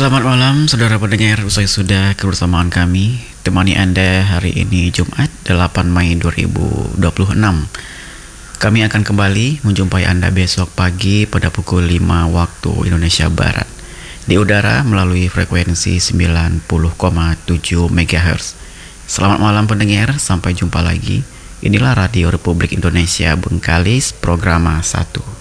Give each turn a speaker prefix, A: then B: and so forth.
A: Selamat malam saudara pendengar, usai sudah kebersamaan kami temani Anda hari ini Jumat 8 Mei 2026. Kami akan kembali menjumpai Anda besok pagi pada pukul 5 waktu Indonesia Barat di udara melalui frekuensi 90,7 MHz. Selamat malam pendengar, sampai jumpa lagi. Inilah Radio Republik Indonesia Bengkalis, Programa 1.